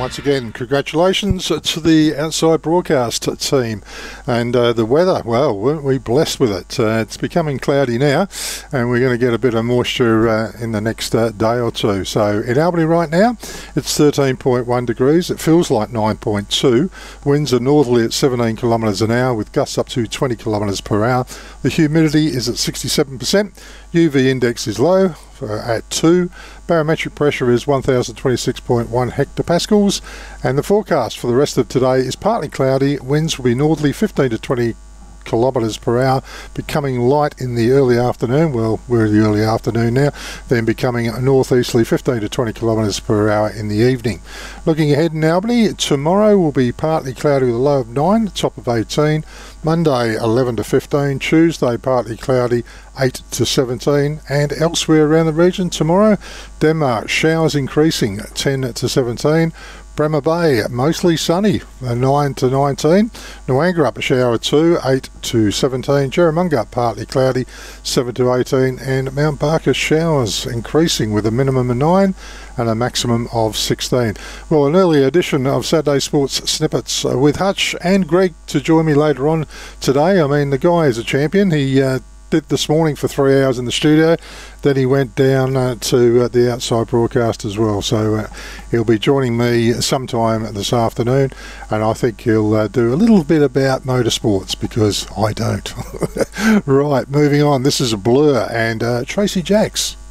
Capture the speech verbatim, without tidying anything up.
once again, congratulations to the Outside Broadcast team. And uh, the weather, well, weren't we blessed with it? Uh, it's becoming cloudy now, and we're going to get a bit of moisture uh, in the next uh, day or two. So in Albany right now, it's thirteen point one degrees. It feels like nine point two. Winds are northerly at seventeen kilometres an hour with gusts up to twenty kilometres per hour. The humidity is at sixty-seven percent. U V index is low uh, at two. Barometric pressure is one thousand twenty-six point one hectopascals, and the forecast for the rest of today is partly cloudy. Winds will be northerly fifteen to twenty kilometres per hour, becoming light in the early afternoon. Well, we're in the early afternoon now, then becoming northeasterly fifteen to twenty kilometres per hour in the evening. Looking ahead in Albany, tomorrow will be partly cloudy with a low of nine, top of eighteen. Monday eleven to fifteen, Tuesday partly cloudy, eight to seventeen, and elsewhere around the region tomorrow, Denmark showers increasing, ten to seventeen. Bremer Bay mostly sunny, nine to nineteen. Noanga up a shower two, eight to seventeen. Jerramunga partly cloudy, seven to eighteen, and Mount Barker showers increasing with a minimum of nine and a maximum of sixteen. Well, an early edition of Saturday Sports Snippets uh, with Hutch and Greg to join me later on today. I mean, the guy is a champion. He uh, did this morning for three hours in the studio. Then he went down uh, to uh, the Outside Broadcast as well. So uh, he'll be joining me sometime this afternoon, and I think he'll uh, do a little bit about motorsports because I don't. Right, moving on. This is a Blur and uh, Tracy Jacks.